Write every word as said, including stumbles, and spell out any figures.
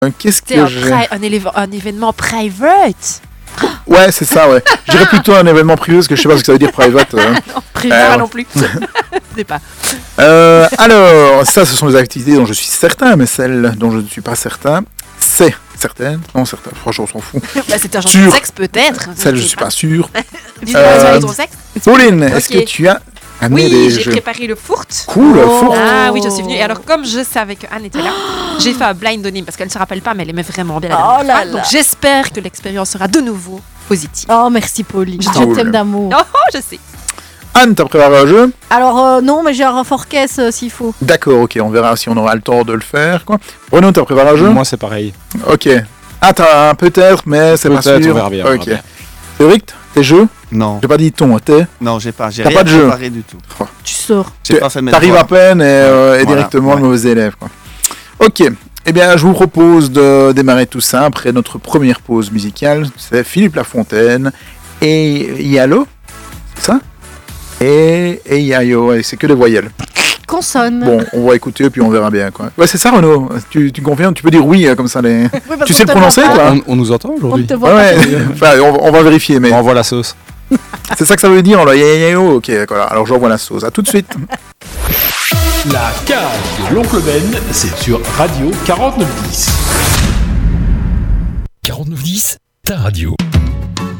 Qu'est-ce C'est que un, j'ai pri- un, éléve- un événement private. Ouais, c'est ça, ouais. Je dirais plutôt un événement privé, parce que je sais pas ce que ça veut dire private. euh. Non, privé, Euh, moi ouais. non plus. Je sais pas. Euh, alors, ça, ce sont les activités dont je suis certain, mais celles dont je ne suis pas certain, c'est certaines. Non, certaines, franchement, on s'en fout. Bah, c'est un genre Sûr. de sexe peut-être. Celles, je sais suis pas. pas sûr. Dis-moi Euh, sur ton sexe. Pauline, est-ce Ok. que tu as amené Oui, des j'ai jeux préparé le fourt. Cool, Oh. four. Ah oui, je suis venue. Et alors, comme je savais que Anne était là, j'ai fait un blind donné parce qu'elle ne se rappelle pas, mais elle aimait vraiment bien la Oh dernière là fois. là. Donc, j'espère que l'expérience sera de nouveau positive. Oh, merci Pauline. Je Cool. t'aime d'amour. Oh, je sais. Anne, t'as préparé un jeu Alors, euh, non, mais j'ai un renfort caisse euh, s'il faut. D'accord, ok, on verra si on aura le temps de le faire. Quoi. Bruno, t'as préparé un jeu Moi, c'est pareil. Ok. Ah, t'as un peut-être, mais c'est pas Peut-être, sûr. on verra bien, on Ok. verra bien. Théorique, tes jeux Non, J'ai pas dit ton, t'es non, j'ai pas, j'ai T'as rien pas de jeu. préparé du tout. Tu sors. J'ai Tu- pas fait mes T'arrives à devoirs. peine et, euh, et Voilà, directement ouais. le mauvais élève. Quoi. Ok. Eh bien, je vous propose de démarrer tout ça après notre première pause musicale. C'est Philippe Lafontaine et Yalo, c'est ça Et, et Yayo, et c'est que des voyelles. Consonne. Bon, on va écouter puis on verra bien. Quoi. Ouais, c'est ça, Renaud. Tu, tu confirmes Tu peux dire oui, euh, comme ça. Les... Oui, parce Tu qu'on sais le te prononcer, voit pas. toi On, on nous entend On ne aujourd'hui. te voit Ouais, pas. ouais. Enfin, on, va- on va vérifier, mais On envoie la sauce. c'est ça que ça veut dire. Alors, Yayo, ok, d'accord. Alors, j'envoie la sauce. À tout de suite. La cave de l'oncle Ben, c'est sur Radio quarante-neuf dix. quarante-neuf dix, ta radio.